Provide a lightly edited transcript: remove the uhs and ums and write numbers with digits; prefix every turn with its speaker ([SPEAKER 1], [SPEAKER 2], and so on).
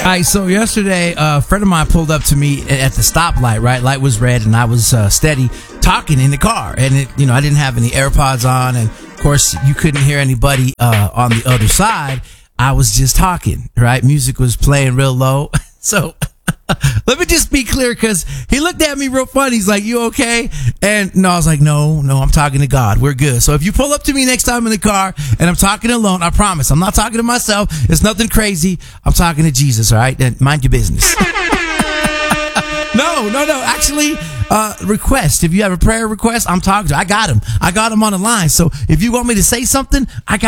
[SPEAKER 1] All right, so yesterday, a friend of mine pulled up to me at the stoplight, right? Light was red, and I was steady talking in the car. And, I didn't have any AirPods on, and, of course, you couldn't hear anybody on the other side. I was just talking, right? Music was playing real low. So let me just be clear, because he looked at me real funny. He's like, "You okay?" And no, I was like, no, I'm talking to God. We're good. So if you pull up to me next time in the car and I'm talking alone, I promise I'm not talking to myself. It's nothing crazy. I'm talking to Jesus. All right, then mind your business. No. Actually, request. If you have a prayer request, I'm talking to. I got him on the line. So if you want me to say something, I got